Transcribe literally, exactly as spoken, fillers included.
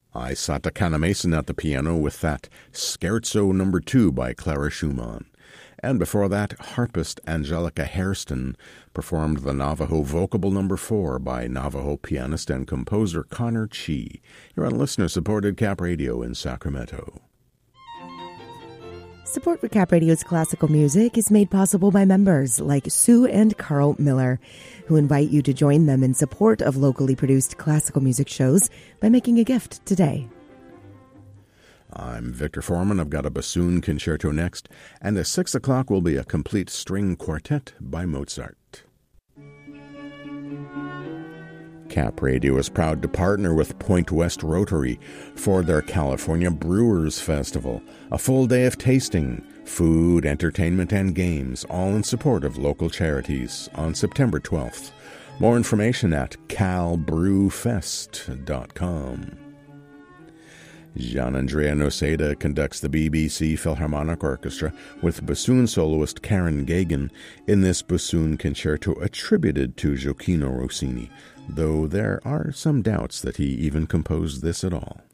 I Satana Mason at the piano with that Scherzo number two by Clara Schumann. And before that, harpist Angelica Hairston performed the Navajo Vocable number four by Navajo pianist and composer Connor Chi. You're on listener-supported Cap Radio in Sacramento. Support for Cap Radio's classical music is made possible by members like Sue and Carl Miller, who invite you to join them in support of locally produced classical music shows by making a gift today. I'm Victor Foreman. I've got a bassoon concerto next, and at six o'clock will be a complete string quartet by Mozart. Cap Radio is proud to partner with Point West Rotary for their California Brewers Festival, a full day of tasting, food, entertainment, and games, all in support of local charities on September twelfth. More information at cal brew fest dot com. Gian-Andrea Noseda conducts the B B C Philharmonic Orchestra with bassoon soloist Karen Gagan in this bassoon concerto attributed to Gioacchino Rossini, though there are some doubts that he even composed this at all.